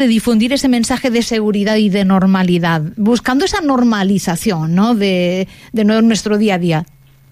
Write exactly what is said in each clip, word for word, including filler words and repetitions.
de difundir ese mensaje de seguridad y de normalidad, buscando esa normalización, ¿no?, de, de nuestro día a día.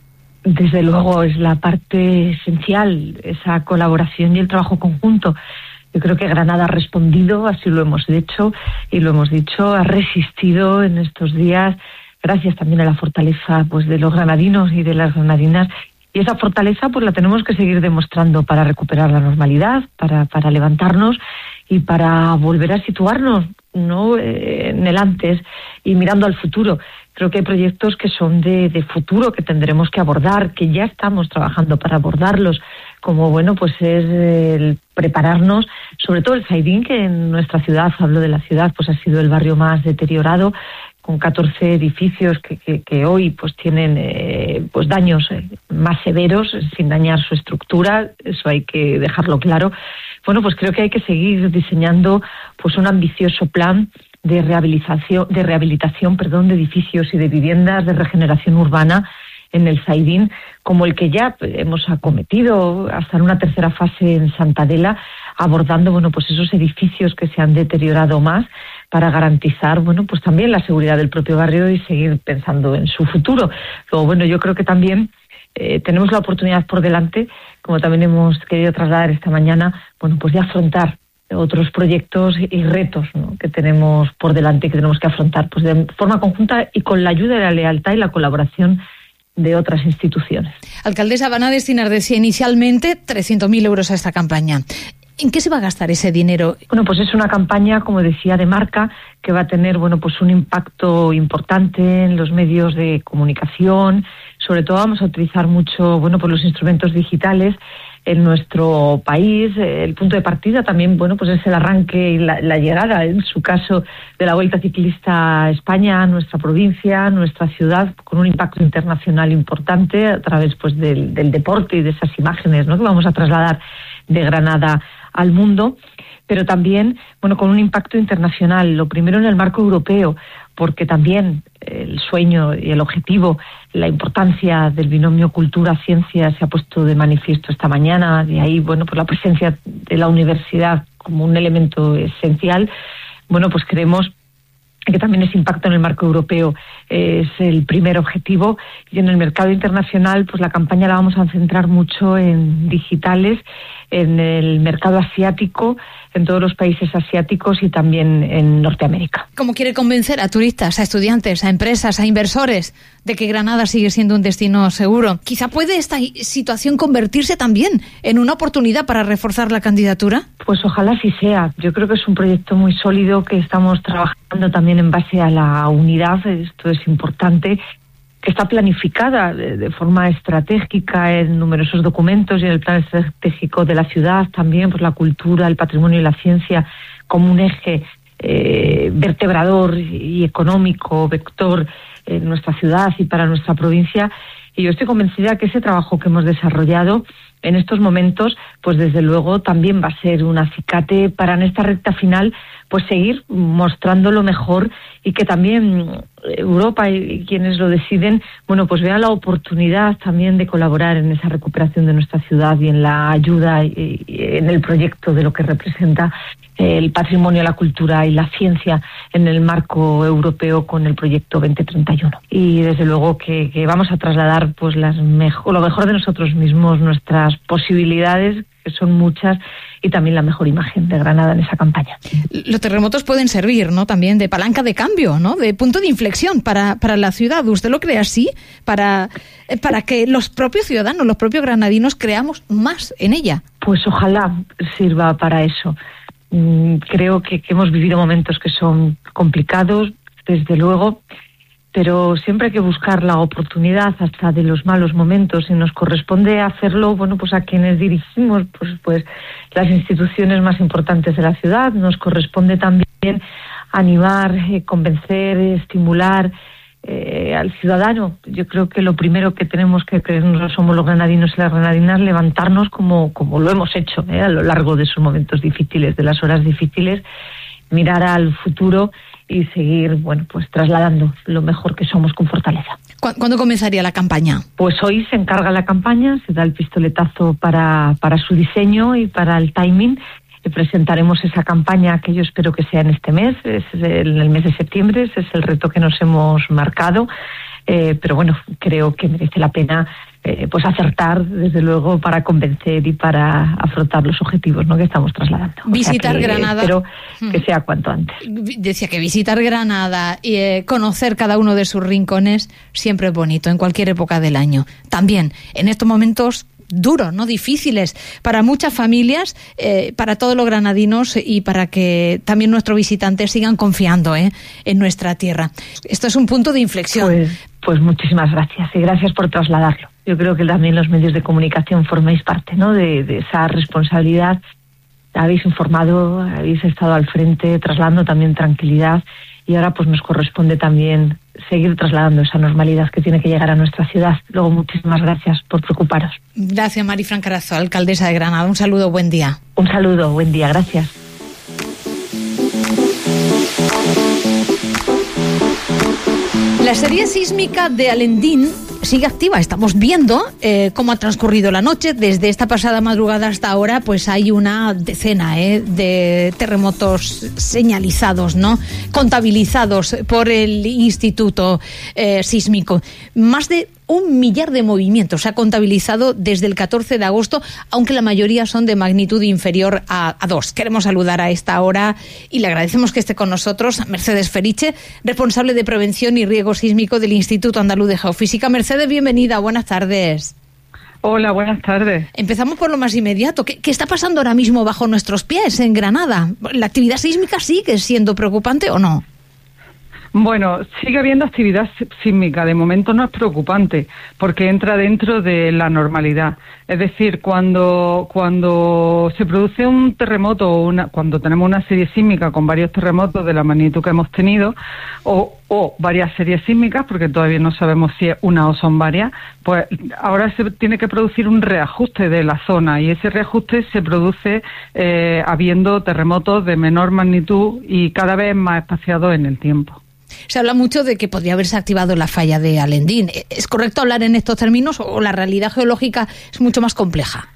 Desde luego es la parte esencial, esa colaboración y el trabajo conjunto. Yo creo que Granada ha respondido, así lo hemos hecho y lo hemos dicho, ha resistido en estos días, gracias también a la fortaleza pues de los granadinos y de las granadinas. Y esa fortaleza pues la tenemos que seguir demostrando para recuperar la normalidad, para, para levantarnos y para volver a situarnos, ¿no?, eh, en el antes y mirando al futuro. Creo que hay proyectos que son de, de futuro que tendremos que abordar, que ya estamos trabajando para abordarlos, como bueno pues es el prepararnos, sobre todo el Zaidín, que en nuestra ciudad, hablo de la ciudad, pues ha sido el barrio más deteriorado, con catorce edificios que, que, que hoy pues tienen eh, pues daños eh, más severos, sin dañar su estructura, eso hay que dejarlo claro. Bueno, pues creo que hay que seguir diseñando pues un ambicioso plan de rehabilitación, de rehabilitación, perdón, de edificios y de viviendas, de regeneración urbana en el Zaidín, como el que ya hemos acometido hasta en una tercera fase en Santa Adela, abordando bueno pues esos edificios que se han deteriorado más para garantizar bueno pues también la seguridad del propio barrio y seguir pensando en su futuro. Luego, bueno, yo creo que también eh, tenemos la oportunidad por delante, como también hemos querido trasladar esta mañana, bueno pues de afrontar otros proyectos y retos, ¿no?, que tenemos por delante y que tenemos que afrontar pues de forma conjunta y con la ayuda y la lealtad y la colaboración de otras instituciones. Alcaldesa, van a destinar, decía inicialmente, trescientos mil euros a esta campaña. ¿En qué se va a gastar ese dinero? Bueno, pues es una campaña, como decía, de marca, que va a tener, bueno, pues un impacto importante en los medios de comunicación. Sobre todo vamos a utilizar mucho, bueno, pues los instrumentos digitales en nuestro país. El punto de partida también, bueno, pues es el arranque y la, la llegada, en su caso, de la Vuelta Ciclista a España, a nuestra provincia, a nuestra ciudad, con un impacto internacional importante a través, pues, del, del deporte y de esas imágenes, ¿no?, que vamos a trasladar de Granada al mundo, pero también, bueno, con un impacto internacional. Lo primero en el marco europeo, porque también el sueño y el objetivo, la importancia del binomio cultura-ciencia se ha puesto de manifiesto esta mañana, de ahí, bueno, pues la presencia de la universidad como un elemento esencial. Bueno, pues creemos que también ese impacto en el marco europeo es el primer objetivo, y en el mercado internacional pues la campaña la vamos a centrar mucho en digitales, en el mercado asiático, en todos los países asiáticos y también en Norteamérica. ¿Cómo quiere convencer a turistas, a estudiantes, a empresas, a inversores de que Granada sigue siendo un destino seguro? Quizá puede esta situación convertirse también en una oportunidad para reforzar la candidatura. Pues ojalá así sea. Yo creo que es un proyecto muy sólido que estamos trabajando también en base a la unidad. Esto es importante, que está planificada de, de forma estratégica en numerosos documentos y en el plan estratégico de la ciudad también, pues la cultura, el patrimonio y la ciencia como un eje eh, vertebrador y económico, vector en nuestra ciudad y para nuestra provincia. Y yo estoy convencida que ese trabajo que hemos desarrollado en estos momentos, pues desde luego también va a ser un acicate para en esta recta final pues seguir mostrando lo mejor, y que también Europa y quienes lo deciden, bueno, pues vean la oportunidad también de colaborar en esa recuperación de nuestra ciudad y en la ayuda y, y en el proyecto de lo que representa el patrimonio, la cultura y la ciencia en el marco europeo con el proyecto veinte treinta y uno. Y desde luego que, que vamos a trasladar pues las mejor, lo mejor de nosotros mismos, nuestras posibilidades, que son muchas, y también la mejor imagen de Granada en esa campaña. Los terremotos pueden servir, ¿no?, también de palanca de cambio, ¿no?, de punto de inflexión para, para la ciudad. ¿Usted lo cree así? Para, para que los propios ciudadanos, los propios granadinos creamos más en ella. Pues ojalá sirva para eso. Creo que, que hemos vivido momentos que son complicados, desde luego, pero siempre hay que buscar la oportunidad hasta de los malos momentos, y nos corresponde hacerlo, bueno, pues a quienes dirigimos pues, pues las instituciones más importantes de la ciudad. Nos corresponde también animar, eh, convencer, estimular eh, al ciudadano. Yo creo que lo primero que tenemos que creernos somos los granadinos y las granadinas, levantarnos como, como lo hemos hecho eh, a lo largo de esos momentos difíciles, de las horas difíciles, mirar al futuro y seguir, bueno, pues trasladando lo mejor que somos con fortaleza. ¿Cuándo comenzaría la campaña? Pues hoy se encarga la campaña, se da el pistoletazo para, para su diseño y para el timing. presentaremos esa campaña que yo espero que sea en este mes, es en el mes de septiembre, ese es el reto que nos hemos marcado, eh, pero bueno, creo que merece la pena eh, pues acertar, desde luego, para convencer y para afrontar los objetivos, ¿no?, que estamos trasladando. Visitar o sea que, Granada. Espero que sea cuanto antes. Decía que visitar Granada y eh, conocer cada uno de sus rincones siempre es bonito, en cualquier época del año. También, en estos momentos duros, ¿no?, difíciles para muchas familias, eh, para todos los granadinos y para que también nuestros visitantes sigan confiando ¿eh? en nuestra tierra. Esto es un punto de inflexión. Pues, pues muchísimas gracias y gracias por trasladarlo. Yo creo que también los medios de comunicación formáis parte, ¿no?, de, de esa responsabilidad. Habéis informado, habéis estado al frente, trasladando también tranquilidad, y ahora pues nos corresponde también seguir trasladando esa normalidad que tiene que llegar a nuestra ciudad. Luego, muchísimas gracias por preocuparos. Gracias, Marifran Carazo, alcaldesa de Granada. Un saludo, buen día. Un saludo, buen día, gracias. La serie sísmica de Alendín sigue activa. Estamos viendo eh, cómo ha transcurrido la noche. Desde esta pasada madrugada hasta ahora, pues hay una decena eh, de terremotos señalizados, ¿no?, contabilizados por el Instituto eh, Sísmico. Más de un millar de movimientos se ha contabilizado desde el catorce de agosto, aunque la mayoría son de magnitud inferior a, a dos. Queremos saludar a esta hora y le agradecemos que esté con nosotros a Mercedes Feriche, responsable de prevención y riesgo sísmico del Instituto Andaluz de Geofísica. Mercedes, bienvenida, buenas tardes. Hola, buenas tardes. Empezamos por lo más inmediato. ¿Qué, qué está pasando ahora mismo bajo nuestros pies en Granada? ¿La actividad sísmica sigue siendo preocupante o no? Bueno, sigue habiendo actividad sísmica. De momento no es preocupante porque entra dentro de la normalidad. Es decir, cuando cuando se produce un terremoto o una, cuando tenemos una serie sísmica con varios terremotos de la magnitud que hemos tenido o, o varias series sísmicas, porque todavía no sabemos si es una o son varias, pues ahora se tiene que producir un reajuste de la zona, y ese reajuste se produce eh, habiendo terremotos de menor magnitud y cada vez más espaciados en el tiempo. Se habla mucho de que podría haberse activado la falla de Alendín. ¿Es correcto hablar en estos términos o la realidad geológica es mucho más compleja?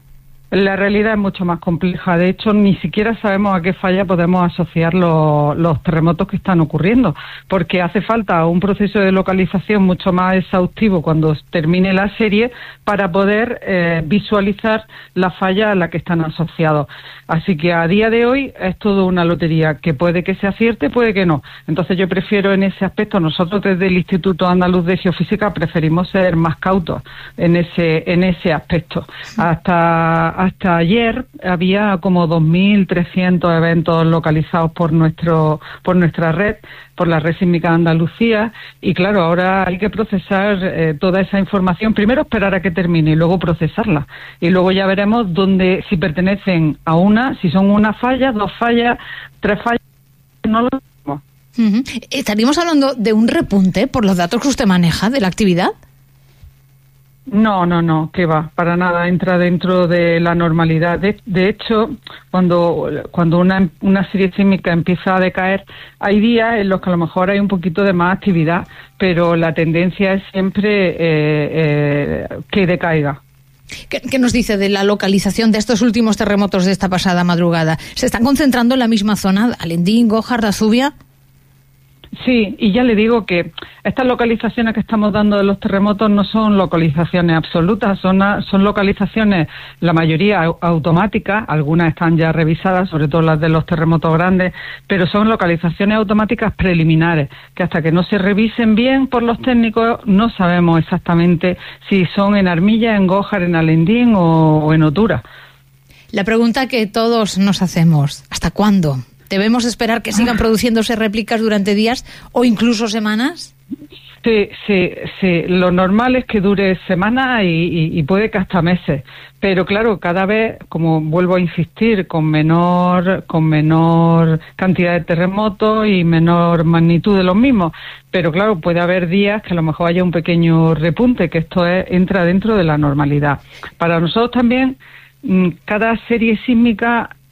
La realidad es mucho más compleja. De hecho, ni siquiera sabemos a qué falla podemos asociar los, los terremotos que están ocurriendo, porque hace falta un proceso de localización mucho más exhaustivo cuando termine la serie para poder eh, visualizar la falla a la que están asociados. Así que a día de hoy es todo una lotería, que puede que se acierte, puede que no. Entonces yo prefiero en ese aspecto, nosotros desde el Instituto Andaluz de Geofísica preferimos ser más cautos en ese, en ese aspecto. Hasta Hasta ayer había como dos mil trescientos eventos localizados por nuestro por nuestra red, por la red sísmica de Andalucía, y claro, ahora hay que procesar eh, toda esa información. Primero esperar a que termine y luego procesarla. Y luego ya veremos dónde, si pertenecen a una, si son una falla, dos fallas, tres fallas, no lo sabemos. Uh-huh. ¿Estaríamos hablando de un repunte por los datos que usted maneja de la actividad? No, no, no, que va, para nada, entra dentro de la normalidad. De, de hecho, cuando cuando una, una serie sísmica empieza a decaer, hay días en los que a lo mejor hay un poquito de más actividad, pero la tendencia es siempre eh, eh, que decaiga. ¿Qué, ¿Qué nos dice de la localización de estos últimos terremotos de esta pasada madrugada? ¿Se están concentrando en la misma zona, Alendín, Gójar, Azubia? Sí, y ya le digo que estas localizaciones que estamos dando de los terremotos no son localizaciones absolutas, son, son localizaciones, la mayoría automáticas, algunas están ya revisadas, sobre todo las de los terremotos grandes, pero son localizaciones automáticas preliminares, que hasta que no se revisen bien por los técnicos no sabemos exactamente si son en Armilla, en Gójar, en Alendín o, o en Otura. La pregunta que todos nos hacemos, ¿hasta cuándo? ¿Debemos esperar que sigan produciéndose réplicas durante días o incluso semanas? Sí, sí, sí. Lo normal es que dure semanas y, y, y puede que hasta meses. Pero claro, cada vez, como vuelvo a insistir, con menor, con menor cantidad de terremotos y menor magnitud de los mismos. Pero claro, puede haber días que a lo mejor haya un pequeño repunte, que esto es, entra dentro de la normalidad. Para nosotros también, cada serie sísmica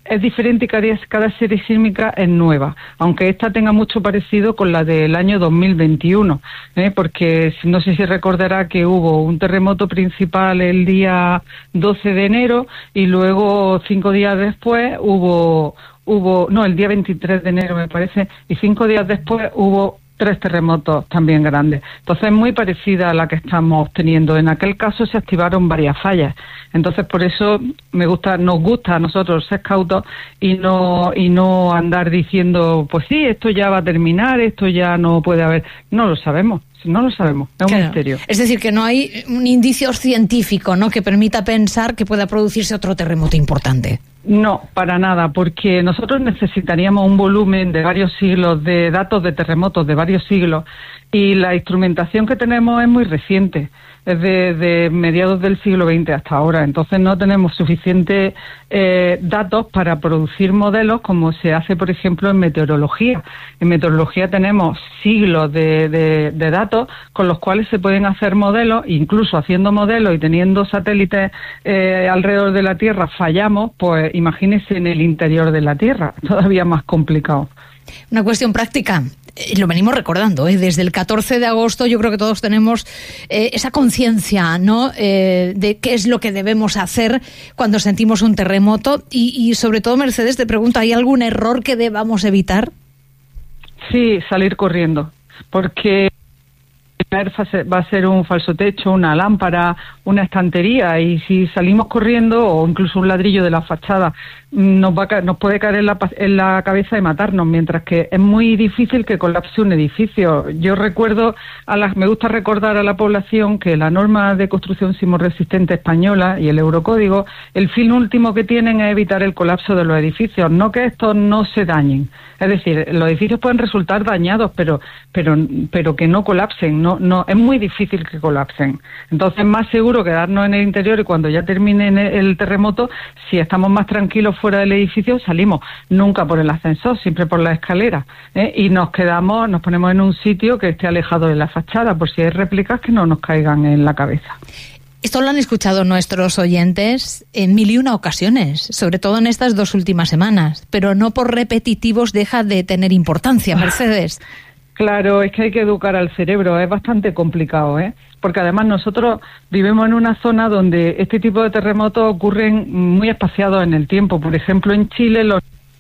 es diferente y cada, cada serie sísmica es nueva, aunque esta tenga mucho parecido con la del año dos mil veintiuno, ¿eh? Porque no sé si recordará que hubo un terremoto principal el día doce de enero y luego cinco días después hubo, hubo no, el día veintitrés de enero me parece, y cinco días después hubo tres terremotos también grandes. Entonces es muy parecida a la que estamos teniendo. En aquel caso se activaron varias fallas. Entonces por eso me gusta, nos gusta a nosotros ser cautos y no y no andar diciendo, pues sí, esto ya va a terminar, esto ya no puede haber. No lo sabemos. No lo sabemos, es claro. un misterio. Es decir, que no hay un indicio científico, ¿no?, que permita pensar que pueda producirse otro terremoto importante. No, para nada, porque nosotros necesitaríamos un volumen de varios siglos de datos de terremotos de varios siglos y la instrumentación que tenemos es muy reciente, es de, de mediados del siglo veinte hasta ahora, entonces no tenemos suficientes eh, datos para producir modelos como se hace, por ejemplo, en meteorología. En meteorología tenemos siglos de, de, de datos con los cuales se pueden hacer modelos, incluso haciendo modelos y teniendo satélites eh, alrededor de la Tierra fallamos, pues imagínense en el interior de la Tierra, todavía más complicado. Una cuestión práctica. Lo venimos recordando, ¿eh? Desde el catorce de agosto yo creo que todos tenemos eh, esa conciencia, ¿no?, eh, de qué es lo que debemos hacer cuando sentimos un terremoto y, y sobre todo, Mercedes, te pregunto, ¿hay algún error que debamos evitar? Sí, salir corriendo, porque va a ser un falso techo, una lámpara, una estantería, y si salimos corriendo o incluso un ladrillo de la fachada nos va a, nos puede caer en la, en la cabeza y matarnos, mientras que es muy difícil que colapse un edificio. Yo recuerdo, a las, me gusta recordar a la población que la norma de construcción sismorresistente española y el Eurocódigo, el fin último que tienen es evitar el colapso de los edificios, no que estos no se dañen. Es decir, los edificios pueden resultar dañados, pero pero pero que no colapsen, no no es muy difícil que colapsen. Entonces es más seguro quedarnos en el interior y cuando ya termine el terremoto, si estamos más tranquilos fuera del edificio, salimos nunca por el ascensor, siempre por la escalera, ¿eh? Y nos quedamos, nos ponemos en un sitio que esté alejado de la fachada, por si hay réplicas que no nos caigan en la cabeza. Esto lo han escuchado nuestros oyentes en mil y una ocasiones, sobre todo en estas dos últimas semanas, pero no por repetitivos deja de tener importancia, Mercedes. Claro, es que hay que educar al cerebro, es bastante complicado, ¿eh? Porque además nosotros vivimos en una zona donde este tipo de terremotos ocurren muy espaciados en el tiempo. Por ejemplo, en Chile los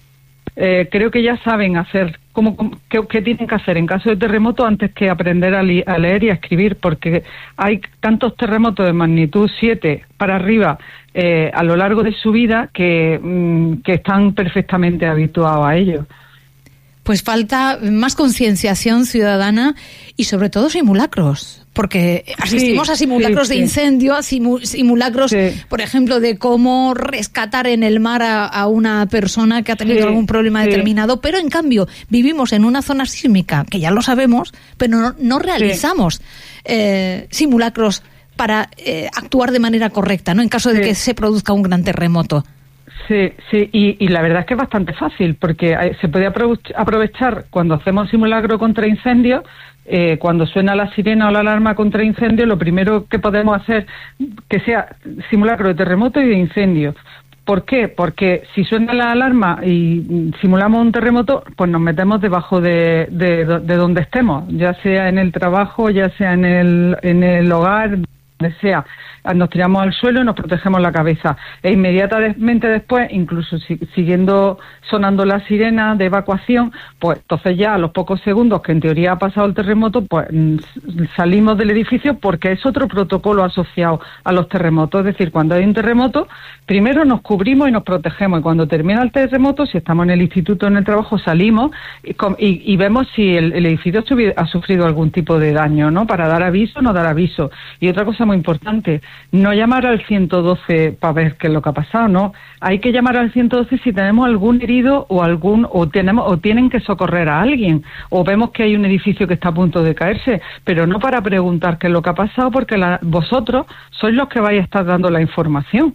eh, creo que ya saben hacer cómo, cómo qué, qué tienen que hacer en caso de terremoto antes que aprender a, li, a leer y a escribir, porque hay tantos terremotos de magnitud siete para arriba eh, a lo largo de su vida que, mm, que están perfectamente habituados a ello. Pues falta más concienciación ciudadana y sobre todo simulacros, porque asistimos sí, a simulacros sí, de incendio, a simulacros, sí. por ejemplo, de cómo rescatar en el mar a, a una persona que ha tenido sí, algún problema sí. determinado, pero en cambio vivimos en una zona sísmica, que ya lo sabemos, pero no, no realizamos sí. eh, simulacros para eh, actuar de manera correcta, ¿no?, en caso de sí. que se produzca un gran terremoto. Sí, sí, y, y la verdad es que es bastante fácil, porque se puede aprovechar cuando hacemos simulacro contra incendios, eh, cuando suena la sirena o la alarma contra incendio, lo primero que podemos hacer que sea simulacro de terremoto y de incendio. ¿Por qué? Porque si suena la alarma y simulamos un terremoto, pues nos metemos debajo de, de, de donde estemos, ya sea en el trabajo, ya sea en el, en el hogar, donde sea. Nos tiramos al suelo y nos protegemos la cabeza. E inmediatamente después, incluso si, siguiendo sonando la sirena de evacuación, pues entonces ya a los pocos segundos que en teoría ha pasado el terremoto, pues salimos del edificio, porque es otro protocolo asociado a los terremotos. Es decir, cuando hay un terremoto, primero nos cubrimos y nos protegemos, y cuando termina el terremoto, si estamos en el instituto o en el trabajo, salimos y, y, y vemos si el, el edificio ha sufrido algún tipo de daño, ¿no?, para dar aviso o no dar aviso. Y otra cosa muy importante, no llamar al ciento doce para ver qué es lo que ha pasado, no. Hay que llamar al ciento doce si tenemos algún herido o algún o tenemos o tienen que socorrer a alguien, o vemos que hay un edificio que está a punto de caerse, pero no para preguntar qué es lo que ha pasado, porque la, vosotros sois los que vais a estar dando la información.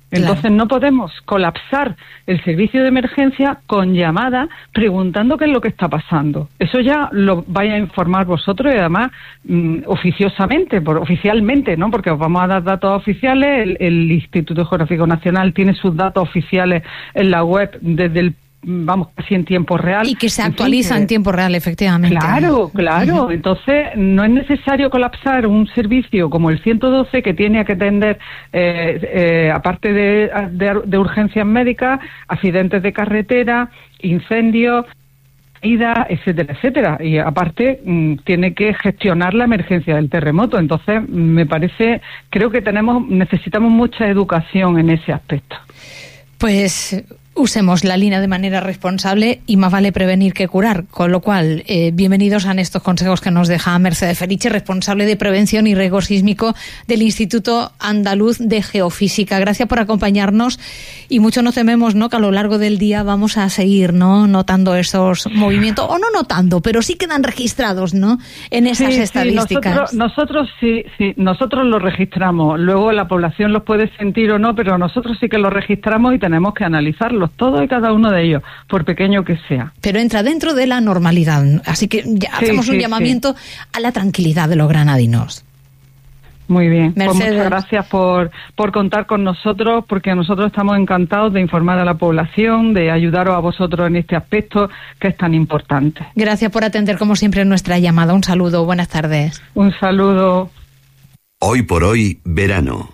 Entonces claro. no podemos colapsar el servicio de emergencia con llamada preguntando qué es lo que está pasando. Eso ya lo vais a informar vosotros y además mm, oficiosamente, por, oficialmente, ¿no? Porque os vamos a dar datos oficiales. El, el Instituto Geográfico Nacional tiene sus datos oficiales en la web desde el vamos, casi en tiempo real. Y que se actualiza en, fin, en tiempo real, efectivamente. Claro, claro. Uh-huh. Entonces, no es necesario colapsar un servicio como el ciento doce, que tiene que atender, eh, eh, aparte de, de, de urgencias médicas, accidentes de carretera, incendios, ida, etcétera, etcétera. Y aparte, mmm, tiene que gestionar la emergencia del terremoto. Entonces, me parece, creo que tenemos, necesitamos mucha educación en ese aspecto. Pues usemos la línea de manera responsable y más vale prevenir que curar. Con lo cual, eh, bienvenidos a estos consejos que nos deja Mercedes Feriche, responsable de prevención y riesgo sísmico del Instituto Andaluz de Geofísica. Gracias por acompañarnos y mucho nos tememos, ¿no?, que a lo largo del día vamos a seguir, ¿no?, notando esos movimientos, o no notando, pero sí quedan registrados, ¿no?, en esas sí, estadísticas. Sí, nosotros, nosotros sí, sí, nosotros los registramos. Luego la población los puede sentir o no, pero nosotros sí que los registramos y tenemos que analizarlos, todos y cada uno de ellos, por pequeño que sea. Pero entra dentro de la normalidad, así que ya sí, hacemos un sí, llamamiento sí. a la tranquilidad de los granadinos. Muy bien, pues muchas gracias por, por contar con nosotros, porque nosotros estamos encantados de informar a la población, de ayudaros a vosotros en este aspecto que es tan importante. Gracias por atender como siempre nuestra llamada. Un saludo, buenas tardes. Un saludo. Hoy por hoy, verano.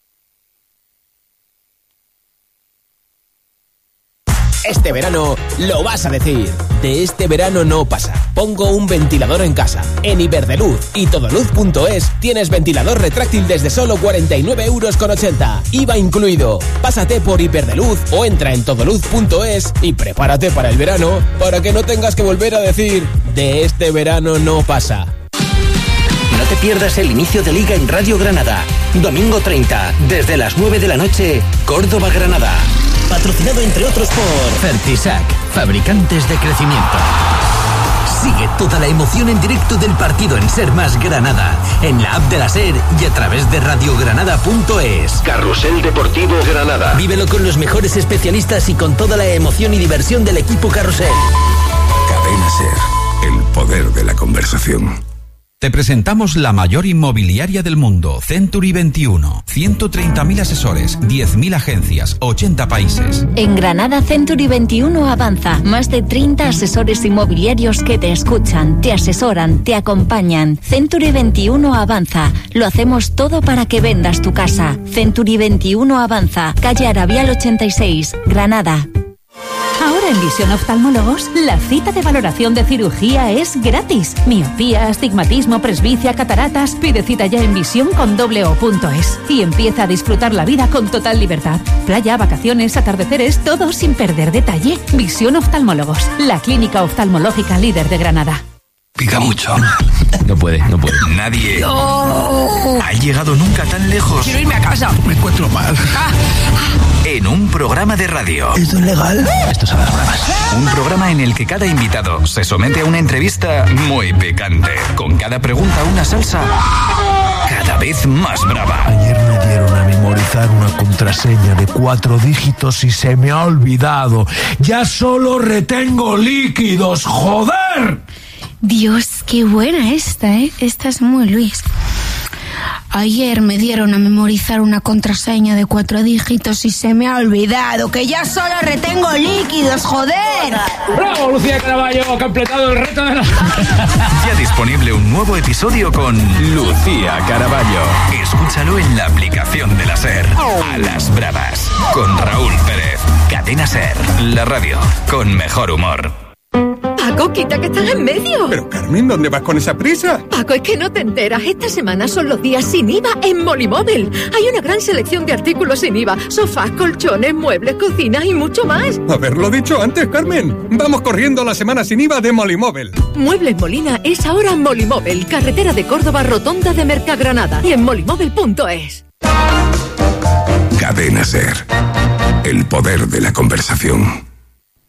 Este verano lo vas a decir. De este verano no pasa. Pongo un ventilador en casa. En Iberdrola y Todoluz punto es tienes ventilador retráctil desde solo cuarenta y nueve euros con ochenta. I V A incluido. Pásate por Iberdrola o entra en Todoluz punto es y prepárate para el verano, para que no tengas que volver a decir de este verano no pasa. No te pierdas el inicio de Liga en Radio Granada. Domingo treinta, desde las nueve de la noche, Córdoba-Granada. Patrocinado entre otros por Fertisac, fabricantes de crecimiento. Sigue toda la emoción en directo del partido en Ser Más Granada, en la app de la SER y a través de radiogranada punto es. Carrusel Deportivo Granada. Vívelo con los mejores especialistas y con toda la emoción y diversión del equipo Carrusel. Cadena SER, el poder de la conversación. Te presentamos la mayor inmobiliaria del mundo, Century veintiuno. ciento treinta mil asesores, diez mil agencias, ochenta países. En Granada, Century veintiuno avanza. Más de treinta asesores inmobiliarios que te escuchan, te asesoran, te acompañan. Century veintiuno avanza. Lo hacemos todo para que vendas tu casa. Century veintiuno avanza. Calle Arabial ochenta y seis, Granada. Ahora en Visión Oftalmólogos, la cita de valoración de cirugía es gratis. Miopía, astigmatismo, presbicia, cataratas. Pide cita ya en visión con doble o punto es y empieza a disfrutar la vida con total libertad. Playa, vacaciones, atardeceres, todo sin perder detalle. Visión Oftalmólogos, la clínica oftalmológica líder de Granada. Pica mucho. No puede, no puede. Nadie no. ha llegado nunca tan lejos. Quiero irme a casa. Me encuentro mal. Ah. En un programa de radio. ¿Esto es legal? Esto sabe a bromas. Un programa en el que cada invitado se somete a una entrevista muy picante. Con cada pregunta una salsa cada vez más brava. Ayer me dieron a memorizar una contraseña de cuatro dígitos y se me ha olvidado. Ya solo retengo líquidos, ¡joder! Dios, qué buena esta, ¿eh? Esta es muy Luis. Ayer me dieron a memorizar una contraseña de cuatro dígitos y se me ha olvidado que ya solo retengo líquidos, joder. ¡Bravo, Lucía Caraballo! Ha completado el reto de la... Ya disponible un nuevo episodio con Lucía Caraballo. Escúchalo en la aplicación de la SER. A las bravas. Con Raúl Pérez. Cadena SER. La radio con mejor humor. Paco, quita que estás en medio. Pero Carmen, ¿dónde vas con esa prisa? Paco, es que no te enteras. Esta semana son los días sin I V A en Molimóvil. Hay una gran selección de artículos sin I V A. Sofás, colchones, muebles, cocinas y mucho más. Haberlo dicho antes, Carmen. Vamos corriendo a la semana sin I V A de Molimóvil. Muebles Molina es ahora Molimóvil. Carretera de Córdoba, rotonda de Mercagranada. Y en molimóvil punto es. Cadena SER. El poder de la conversación.